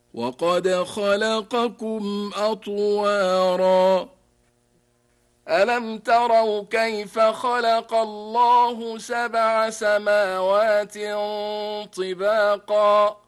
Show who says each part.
Speaker 1: وقد خلقكم أطوارا ألم تروا كيف خلق الله 7 سماوات طباقا